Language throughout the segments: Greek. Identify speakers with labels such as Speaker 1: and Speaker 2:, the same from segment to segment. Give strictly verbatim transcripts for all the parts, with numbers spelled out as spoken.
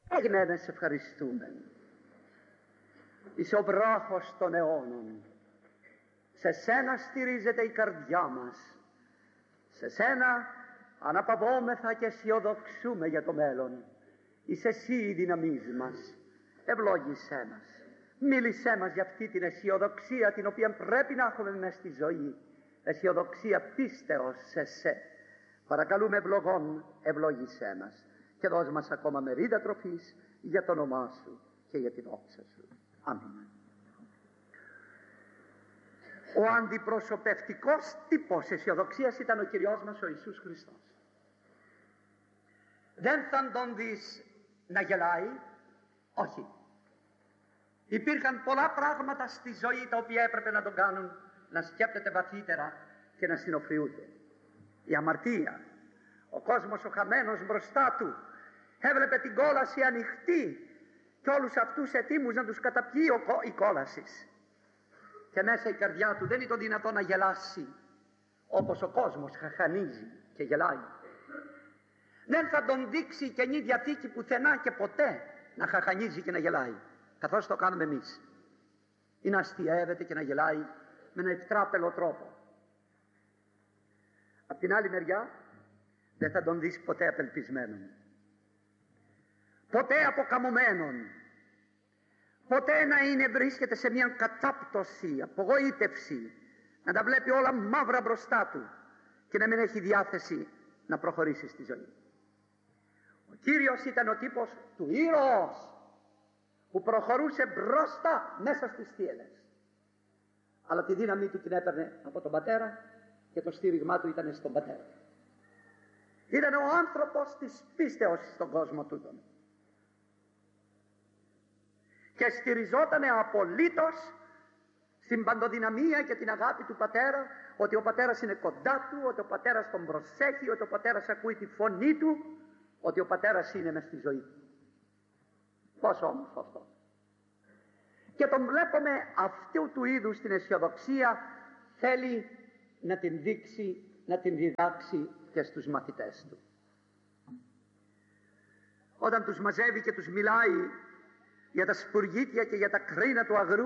Speaker 1: Έγινε να σε ευχαριστούμε. Είσαι ο βράχος των αιώνων. Σε σένα στηρίζεται η καρδιά μας. Σε σένα αναπαυόμεθα και αισιοδοξούμε για το μέλλον. Είσαι εσύ η δύναμή μας. Ευλόγησέ μας. Μίλησέ μας για αυτή την αισιοδοξία την οποία πρέπει να έχουμε μες στη ζωή. Αισιοδοξία πίστεως σε σε. Παρακαλούμε ευλογών, ευλόγησέ μας και δώσ' μας ακόμα μερίδα τροφής για το όνομά σου και για την δόξα σου. Αμήν. Ο αντιπροσωπευτικός τύπος αισιοδοξίας ήταν ο Κυριός μας ο Ιησούς Χριστός. Δεν θα τον δεις να γελάει, όχι. Υπήρχαν πολλά πράγματα στη ζωή τα οποία έπρεπε να τον κάνουν να σκέπτεται βαθύτερα και να συνοφριούται. Η αμαρτία, ο κόσμος ο χαμένος μπροστά του έβλεπε την κόλαση ανοιχτή και όλους αυτούς ετοίμους να τους καταπιεί η κόλαση. Και μέσα η καρδιά του δεν ήταν δυνατό να γελάσει όπως ο κόσμος χαχανίζει και γελάει. Δεν θα τον δείξει η Καινή Διαθήκη πουθενά και ποτέ να χαχανίζει και να γελάει, καθώς το κάνουμε εμείς. Ή να αστιεύεται και να γελάει με ένα ευτράπελο τρόπο. Απ' την άλλη μεριά δεν θα τον δεις ποτέ απελπισμένον, ποτέ αποκαμωμένον, ποτέ να είναι βρίσκεται σε μια κατάπτωση, απογοήτευση, να τα βλέπει όλα μαύρα μπροστά του και να μην έχει διάθεση να προχωρήσει στη ζωή. Ο Κύριος ήταν ο τύπος του ήρωος που προχωρούσε μπροστά μέσα στις θύελες, αλλά τη δύναμή του την έπαιρνε από τον Πατέρα και το στήριγμά του ήταν στον Πατέρα. Ήταν ο άνθρωπος της πίστεως στον κόσμο τούτον και στηριζότανε απολύτως στην παντοδυναμία και την αγάπη του Πατέρα, ότι ο Πατέρας είναι κοντά του, ότι ο Πατέρας τον προσέχει, ότι ο Πατέρας ακούει τη φωνή του, ότι ο Πατέρας είναι μες στη ζωή του. Πόσο όμορφο αυτό. Και τον βλέπουμε αυτού του είδους την αισιοδοξία θέλει να την δείξει, να την διδάξει και στους μαθητές του. Όταν τους μαζεύει και τους μιλάει για τα σπουργίτια και για τα κρίνα του αγρού,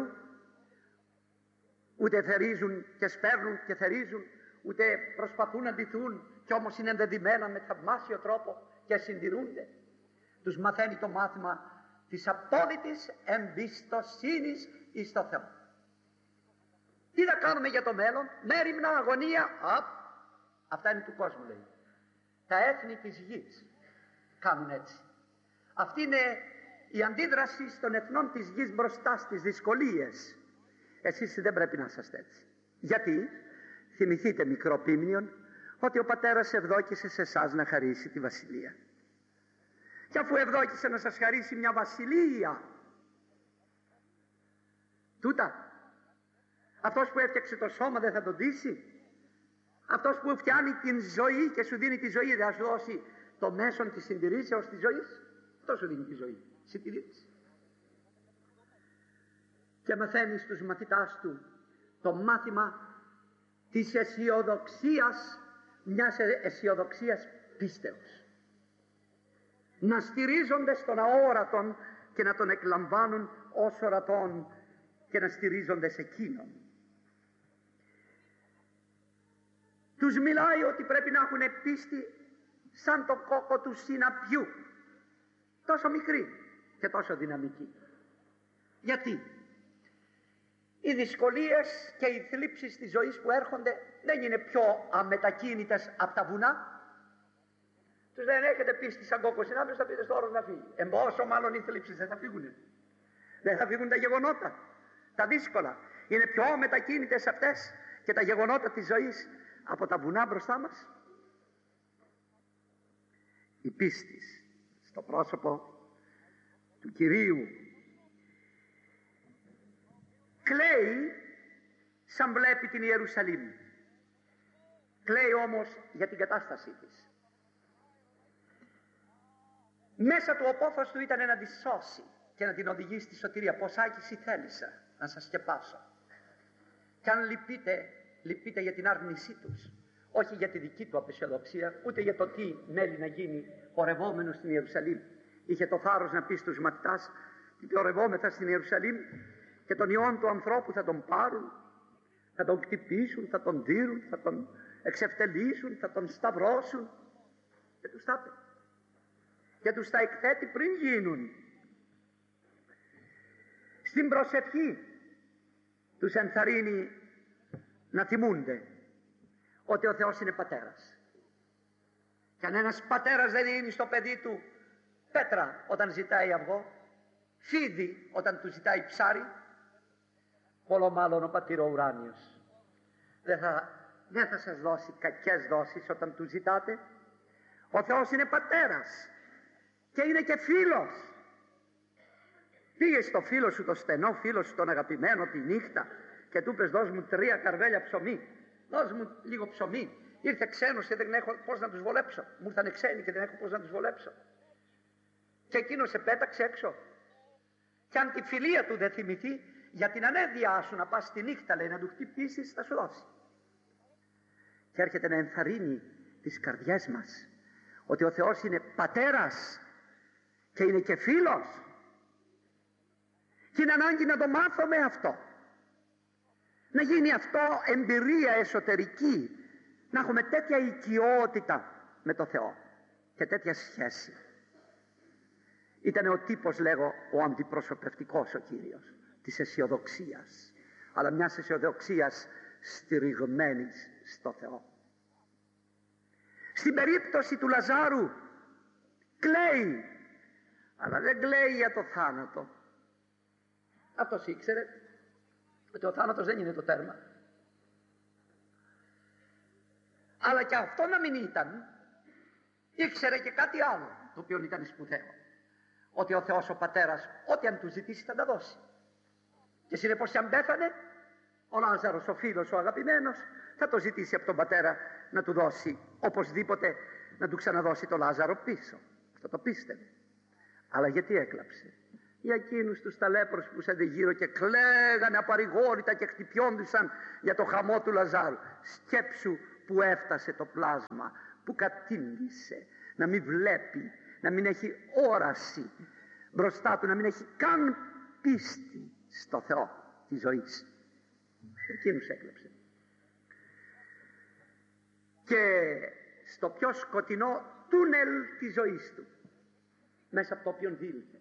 Speaker 1: ούτε θερίζουν και σπέρνουν και θερίζουν, ούτε προσπαθούν να ντυθούν, κι όμως είναι ενδεδειμένα με θαυμάσιο τρόπο και συντηρούνται. Τους μαθαίνει το μάθημα της απόλυτης εμπιστοσύνης εις το Θεό. Τι θα κάνουμε για το μέλλον? Μέριμνα, αγωνία, απ, αυτά είναι του κόσμου, λέει. Τα έθνη της γης κάνουν έτσι. Αυτή είναι η αντίδραση των εθνών της γης μπροστά στις δυσκολίες. Εσείς δεν πρέπει να είσαστε έτσι. Γιατί? Θυμηθείτε μικρό πίμνιον ότι ο Πατέρας ευδόκησε σε εσάς να χαρίσει τη βασιλεία. Και αφού ευδόκησε να σας χαρίσει μια βασιλεία, τούτα, αυτός που έφτιαξε το σώμα δεν θα τον ντύσει? Αυτός που φτιάνει την ζωή και σου δίνει τη ζωή δεν θα σου δώσει το μέσον της συντηρήσεως της ζωής? Αυτό σου δίνει τη ζωή, συντηρήσει. Και μαθαίνει στους μαθητάς του το μάθημα της αισιοδοξίας, μιας αισιοδοξίας πίστεως. Να στηρίζονται στον αόρατον και να τον εκλαμβάνουν ως ορατόν και να στηρίζονται σε εκείνον. Τους μιλάει ότι πρέπει να έχουν πίστη σαν το κόκκο του συναπιού, τόσο μικρή και τόσο δυναμική. Γιατί? Οι δυσκολίες και οι θλίψεις της ζωής που έρχονται δεν είναι πιο αμετακίνητες από τα βουνά. Τους δεν έχετε πίστη σαν κόκκο συνάπιος, θα πείτε στο όρος να φύγει. Εμπόσο μάλλον οι θλίψεις δεν θα φύγουν. Δεν θα φύγουν τα γεγονότα, τα δύσκολα. Είναι πιο αμετακίνητες αυτές και τα γεγονότα της ζωής από τα βουνά μπροστά μας. Η πίστη στο πρόσωπο του Κυρίου κλαίει σαν βλέπει την Ιερουσαλήμ. Κλαίει όμως για την κατάστασή της. Μέσα του ο πόθος του ήταν να τη σώσει και να την οδηγήσει στη σωτηρία. Ποσάκιση θέλησα να σας σκεπάσω. Και αν λυπείτε, λυπείτε για την άρνησή τους, όχι για τη δική του απεσιοδοξία, ούτε για το τι μέλει να γίνει πορευόμενος στην Ιερουσαλήμ. είχε το θάρρος να πει στους μαθητάς: «Πορευόμεθα στην Ιερουσαλήμ και τον Υιόν του ανθρώπου θα τον πάρουν, θα τον κτυπήσουν, θα τον δείρουν, θα τον εξευτελίσουν, θα τον σταυρώσουν». Και τους τα είπε. Και τους τα εκθέτει πριν γίνουν. Στην προσευχή τους ενθαρρύνει να θυμούνται ότι ο Θεός είναι πατέρας. Και αν ένας πατέρας δεν δίνει στο παιδί του πέτρα όταν ζητάει αυγό, φίδι όταν του ζητάει ψάρι, πολλό μάλλον ο πατήρ ο ουράνιος δεν θα, δεν θα σας δώσει κακές δόσεις όταν του ζητάτε. Ο Θεός είναι πατέρας και είναι και φίλος. Πήγε στο φίλο σου, το στενό φίλο σου, τον αγαπημένο, τη νύχτα και του είπες: «Δώσ' μου τρία καρβέλια ψωμί, δώσ' μου λίγο ψωμί». Ήρθε ξένος και δεν έχω πώς να τους βολέψω. Μου ήρθανε ξένοι και δεν έχω πώς να τους βολέψω. Και εκείνος σε πέταξε έξω. Και αν τη φιλία του δεν θυμηθεί, για την ανέδειά σου να πας τη νύχτα, λέει, να του χτυπήσεις, θα σου δώσει. Και έρχεται να ενθαρρύνει τις καρδιές μας ότι ο Θεός είναι πατέρας και είναι και φίλος. Και είναι ανάγκη να το μάθουμε αυτό. Να γίνει αυτό εμπειρία εσωτερική. Να έχουμε τέτοια οικειότητα με το Θεό και τέτοια σχέση. Ήταν ο τύπος, λέγω, ο αντιπροσωπευτικός ο Κύριος, της αισιοδοξίας, αλλά μιας αισιοδοξίας στηριγμένης στο Θεό. Στην περίπτωση του Λαζάρου κλαίει, αλλά δεν κλαίει για το θάνατο. Αυτός ήξερε ότι ο θάνατος δεν είναι το τέρμα. Αλλά και αυτό να μην ήταν, ήξερε και κάτι άλλο, το οποίο ήταν σπουδαίο. Ότι ο Θεός ο Πατέρας, ό,τι αν του ζητήσει θα τα δώσει. Και συνεπώς αν πέθανε, ο Λάζαρος, ο φίλος, ο αγαπημένος, θα το ζητήσει από τον Πατέρα να του δώσει, οπωσδήποτε να του ξαναδώσει το Λάζαρο πίσω. Αυτό το πίστευε. Αλλά γιατί έκλαψε? Για εκείνους τους ταλέπρους που σέντε γύρω και κλαίγανε απαρηγόρητα και χτυπιόντουσαν για το χαμό του Λαζάρου. Σκέψου που έφτασε το πλάσμα, που κατήλυσε, να μην βλέπει, να μην έχει όραση μπροστά του, να μην έχει καν πίστη στο Θεό της ζωής. Εκείνους έκλεψε. Και στο πιο σκοτεινό τούνελ της ζωής του, μέσα από το οποίο δήλθε,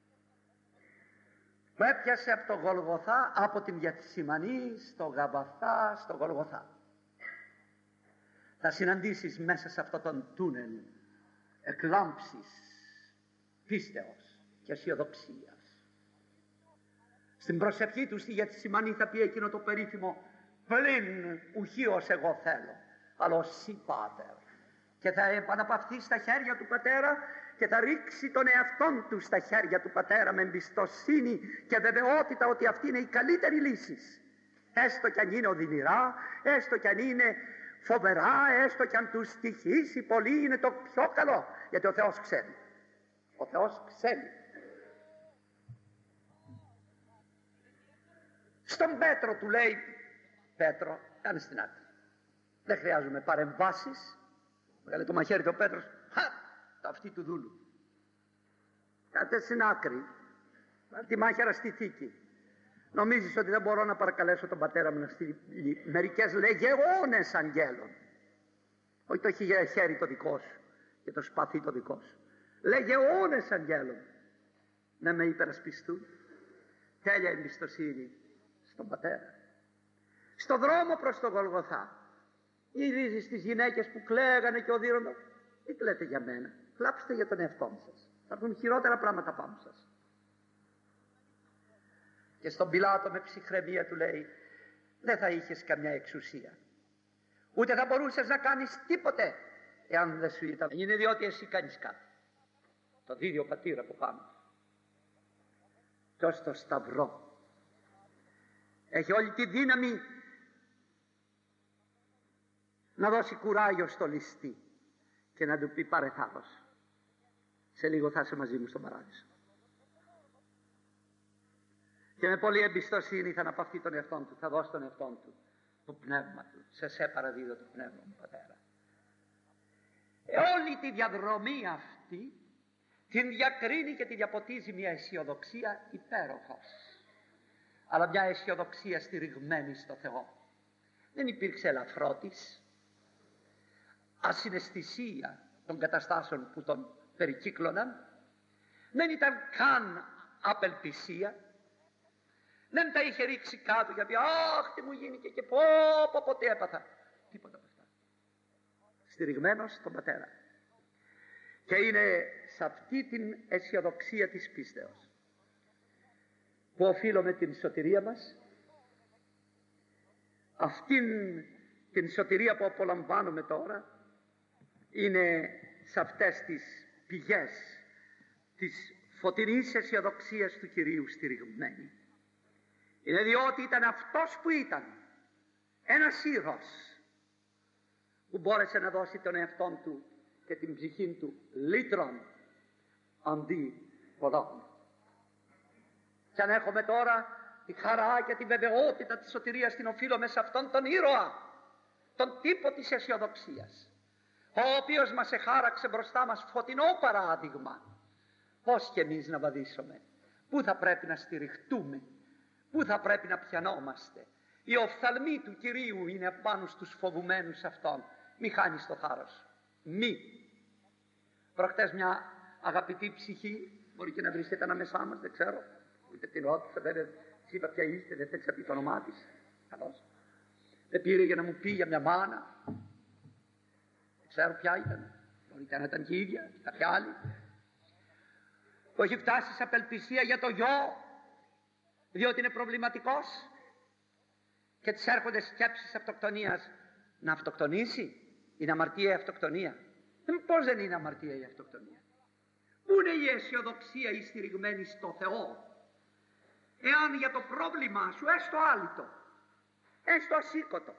Speaker 1: που έπιασε από το Γολγοθά, από την Γεθσιμανή στο Γαβαθά, στο Γολγοθά, θα συναντήσεις μέσα σε αυτό τον τούνελ εκλάμψεις πίστεως και αισιοδοξίας. Στην προσευχή του στη Γεθσιμανή θα πει εκείνο το περίφημο «Πλην ουχίως εγώ θέλω, αλλά εσύ Πάτερ». Και θα επαναπαυθεί στα χέρια του Πατέρα και θα ρίξει τον εαυτόν του στα χέρια του Πατέρα με εμπιστοσύνη και βεβαιότητα ότι αυτή είναι η καλύτερη λύση. Έστω κι αν είναι οδυνηρά, έστω κι αν είναι φοβερά, έστω κι αν του στοιχήσει πολύ, είναι το πιο καλό, γιατί ο Θεός ξέρει. Ο Θεός ξέρει. Στον Πέτρο του λέει: «Πέτρο, κάνε στην άκρη. Δεν χρειάζομαι παρεμβάσεις». Βγάλε το μαχαίρι ο Πέτρος, χα, το αυτί του δούλου. Κάτε στην άκρη, βάλε τη μάχαιρα στη θήκη. Νομίζεις ότι δεν μπορώ να παρακαλέσω τον πατέρα μου να στείλει μερικές λεγεώνες αγγέλων? Όχι το χέρι το δικό σου και το σπαθί το δικό σου. Λεγεώνες αγγέλων να με υπερασπιστούν. Τέλεια εμπιστοσύνη στον Πατέρα. Στο δρόμο προς το Γολγοθά, γυρίζει στις γυναίκες που κλαίγανε και οδύρονταν. Τι κλαίτε για μένα? Κλάψτε για τον εαυτό σας. Θα έρθουν χειρότερα πράγματα πάνω σας. Και στον Πιλάτο με ψυχραιμία του λέει: δεν θα είχες καμιά εξουσία, ούτε θα μπορούσες να κάνεις τίποτε εάν δεν σου ήταν. Είναι διότι εσύ κάνεις κάτι. Το δίδει ο πατήρ από πάνω. Και ως το σταυρό έχει όλη τη δύναμη να δώσει κουράγιο στο ληστή και να του πει: πάρε θάρρος, σε λίγο θα είσαι μαζί μου στον παράδεισο. Και με πολλή εμπιστοσύνη θα αναπαυθεί τον εαυτόν του, θα δώσει τον εαυτόν του, το πνεύμα του. Σε σε παραδίδω το πνεύμα μου, Πατέρα. Ε, όλη τη διαδρομή αυτή την διακρίνει και την διαποτίζει μια αισιοδοξία υπέροχος. Αλλά μια αισιοδοξία στηριγμένη στο Θεό. Δεν υπήρξε ελαφρότης, ασυναισθησία των καταστάσεων που τον περικύκλωναν. Δεν ήταν καν απελπισία. Δεν τα είχε ρίξει κάτω γιατί αχ τι μου γίνηκε και πω πω ποτέ έπαθα. Τίποτα από αυτά. Στηριγμένος στον Πατέρα. Και είναι σε αυτή την αισιοδοξία της πίστεως που οφείλουμε την σωτηρία μας, αυτήν την σωτηρία που απολαμβάνουμε τώρα, είναι σε αυτές τις πηγές της φωτεινής αισιοδοξίας του Κυρίου στηριγμένη. Είναι διότι ήταν αυτός που ήταν ένας ήρωας που μπόρεσε να δώσει τον εαυτόν του και την ψυχή του λύτρων αντί πολλών. Και αν έχουμε τώρα τη χαρά και τη βεβαιότητα της σωτηρίας, την οφείλουμε σε αυτόν τον ήρωα, τον τύπο της αισιοδοξίας, ο οποίος μας εχάραξε μπροστά μας φωτεινό παράδειγμα. Πώς και εμείς να βαδίσουμε, πού θα πρέπει να στηριχτούμε, πού θα πρέπει να πιανόμαστε. Η οφθαλμή του Κυρίου είναι απάνω στους φοβουμένους αυτών. Μη χάνεις το θάρρος. Μη. Προχτές μια αγαπητή ψυχή, μπορεί και να βρίσκεται ανάμεσά μας, δεν ξέρω, ούτε την ρώτησα, δεν της είπα ποια είστε, δεν θέλει να πει το όνομά της. Καλώς. Δεν πήρε για να μου πει για μια μάνα. Δεν ξέρω ποια ήταν. Μπορεί και να ήταν και η ίδια, και κάποια άλλη. Που έχει φτάσει σε απελπισία για το γιο, διότι είναι προβληματικός και της έρχονται σκέψεις αυτοκτονίας. Να αυτοκτονήσει, είναι αμαρτία η αυτοκτονία. Ε, πώς δεν είναι αμαρτία η αυτοκτονία. Πού είναι η αισιοδοξία η στηριγμένη στο Θεό, εάν για το πρόβλημά σου, έστω άλυτο, έστω ασήκωτο,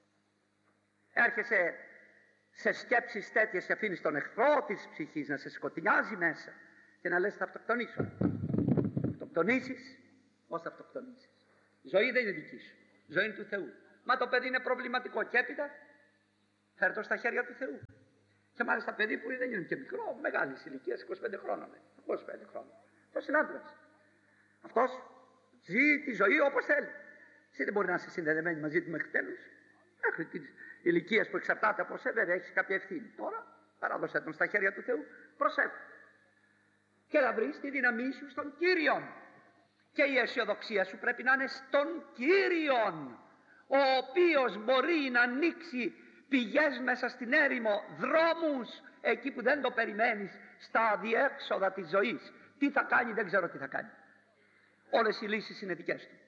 Speaker 1: έρχεσαι σε σκέψεις τέτοιες και αφήνεις τον εχθρό της ψυχής να σε σκοτεινιάζει μέσα και να λες θα αυτοκτονήσω. Αυτοκτονήσεις, πώς θα αυτοκτονήσεις. Η ζωή δεν είναι δική σου, η ζωή είναι του Θεού. Μα το παιδί είναι προβληματικό και έπειτα φέρ' το στα χέρια του Θεού. Και μάλιστα παιδί που δεν είναι και μικρό, μεγάλη ηλικία, είκοσι πέντε χρόνων. είκοσι πέντε χρόνων. Αυτός είναι άντρας. Αυτός ζει τη ζωή όπως θέλει. Εσύ δεν μπορεί να είσαι συνδεδεμένη μαζί του μέχρι τέλους. Μέχρι τη ηλικία που εξαρτάται από σένα, δεν έχει κάποια ευθύνη. Τώρα παράδοσε τον στα χέρια του Θεού, προσέχω. Και να βρει τη δύναμή σου στον Κύριον. Και η αισιοδοξία σου πρέπει να είναι στον Κύριον, ο οποίος μπορεί να ανοίξει πηγές μέσα στην έρημο, δρόμους εκεί που δεν το περιμένεις, στα αδιέξοδα της ζωής. Τι θα κάνει, δεν ξέρω τι θα κάνει. Όλες οι λύσεις είναι δικές του.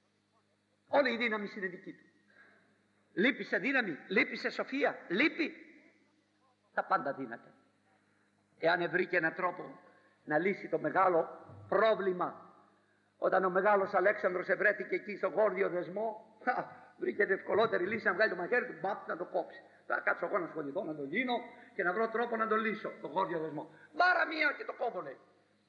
Speaker 1: Όλη η δύναμη είναι δική του. Λείπει σε δύναμη, λείπει σε σοφία, λείπει. Τα πάντα δύναται. Εάν βρήκε έναν τρόπο να λύσει το μεγάλο πρόβλημα, όταν ο μεγάλος Αλέξανδρος ευρέθηκε εκεί στο γόρδιο δεσμό, βρήκε ευκολότερη λύση να βγάλει το μαχαίρι του, μπαπ, να το κόψει. Θα κάτσω εγώ να ασχοληθώ, να το λύνω και να βρω τρόπο να το λύσω, το γόρδιο δεσμό. Μπάρα μία και το κόβω, λέει.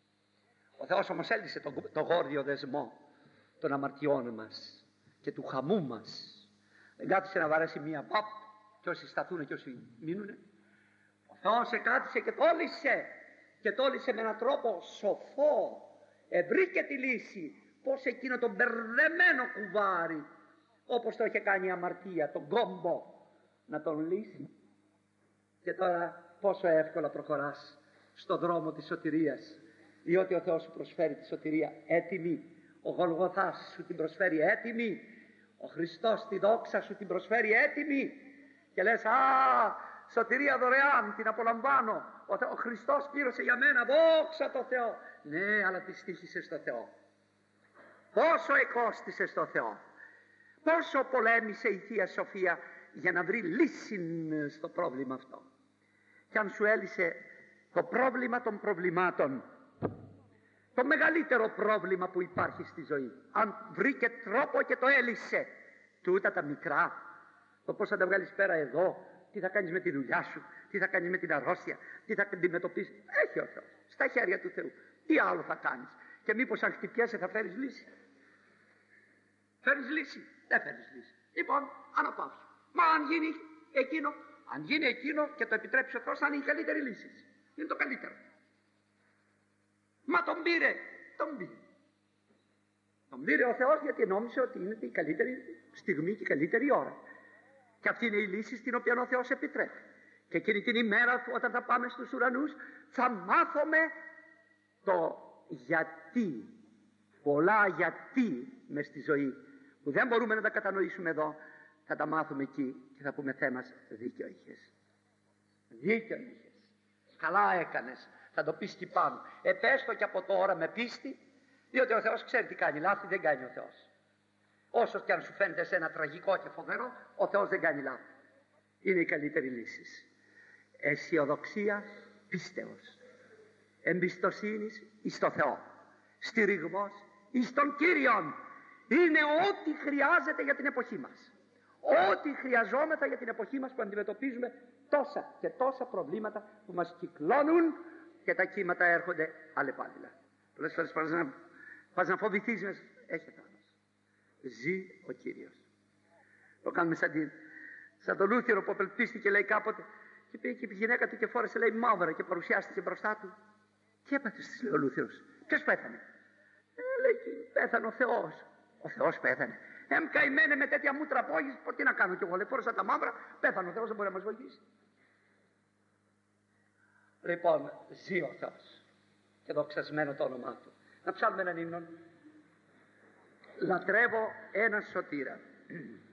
Speaker 1: Ο Θεός όμως έλυσε το, το γόρδιο δεσμό των αμαρτιών μας και του χαμού μας. Δεν κάθισε να βαρέσει μία μπαπ και όσοι σταθούν και όσοι μείνουνε. Ο Θεός εκάθισε και το λύσε. Και το λύσε με έναν τρόπο σοφό. Ευρήκε τη λύση. Πώς εκείνο το μπερδεμένο κουβάρι, όπως το είχε κάνει η αμαρτία, τον κόμπο, να τον λύσει. Και τώρα πόσο εύκολα προχωράς στον δρόμο της σωτηρίας, διότι ο Θεός σου προσφέρει τη σωτηρία έτοιμη. Ο Γολγοθάς σου την προσφέρει έτοιμη. Ο Χριστός τη δόξα σου την προσφέρει έτοιμη. Και λες, α, σωτηρία δωρεάν, την απολαμβάνω. Ο, Θε... ο Χριστός πλήρωσε για μένα, δόξα τω Θεώ. Ναι, αλλά τη στήχησε στο Θεό. Πόσο εκόστησε στο Θεό. Πόσο πολέμησε η Θεία Σοφία για να βρει λύση στο πρόβλημα αυτό. Και αν σου έλυσε το πρόβλημα των προβλημάτων, το μεγαλύτερο πρόβλημα που υπάρχει στη ζωή, αν βρήκε τρόπο και το έλυσε, τούτα τα μικρά, το πώς θα τα βγάλεις πέρα εδώ, τι θα κάνεις με τη δουλειά σου, τι θα κάνεις με την αρρώστια, τι θα αντιμετωπίσεις, έχει ο Θεός στα χέρια του Θεού. Τι άλλο θα κάνεις? Και μήπως αν χτυπιέσαι θα φέρεις λύση? Φέρεις λύση? Δεν φέρεις λύση. Λοιπόν, αναπαύσου. Μα αν γίνει εκείνο, αν γίνει εκείνο και το επιτρέψει ο Θεός, θα είναι η καλύτερη λύση. Είναι το καλύτερο. Μα τον πήρε. Τον πήρε. Τον πήρε ο Θεός γιατί νόμιζε ότι είναι η καλύτερη στιγμή και η καλύτερη ώρα. Και αυτή είναι η λύση στην οποία ο Θεός επιτρέπει. Και εκείνη την ημέρα όταν θα πάμε στους ουρανούς θα μάθουμε το γιατί. Πολλά γιατί μες στη ζωή που δεν μπορούμε να τα κατανοήσουμε εδώ, θα τα μάθουμε εκεί και θα πούμε Θεέ μας, δίκιο είχες. Δίκιο είχες. Καλά έκανες. Θα το πεις και πάνω. Επέστω και από τώρα με πίστη, διότι ο Θεός ξέρει τι κάνει. Λάθη δεν κάνει ο Θεός. Όσο και αν σου φαίνεται σε ένα τραγικό και φοβερό, ο Θεός δεν κάνει λάθη. Είναι η καλύτερη λύση. Αισιοδοξία, πίστεως. Εμπιστοσύνης εις το Θεό. Στηριγμός εις τον Κύριον. Είναι ό,τι χρειάζεται για την εποχή μας. Ό,τι χρειαζόμεθα για την εποχή μας που αντιμετωπίζουμε τόσα και τόσα προβλήματα που μας κυκλώνουν και τα κύματα έρχονται αλλεπάλληλα. Πολλές φορές πας να, πας να φοβηθείς, έχει θάνος. Ζει ο Κύριος. Το κάνουμε σαν, την, σαν το Λούθυρο που απελπίστηκε, λέει κάποτε, και πήγε και η γυναίκα του και φόρεσε, λέει, μαύρα και παρουσιάστηκε μπροστά του. Τι έπαθες, της λέει ο Λούθυρος. Ποιος πέθανε? Ε, λέει, πέθανε ο Θεός. Ο Θεός πέθανε. Εμ καημένε με τέτοια μούτρα πόγης, τι να κάνω κι εγώ, λέει, φόρεσα τα μαύρα, πέθανε ο Θεός, δεν μπορεί να μας βοηθήσει. Λοιπόν, ζει ο Θεός και δοξασμένο το όνομά Του. Να ψάλουμε έναν ύμνο. Λατρεύω έναν σωτήρα.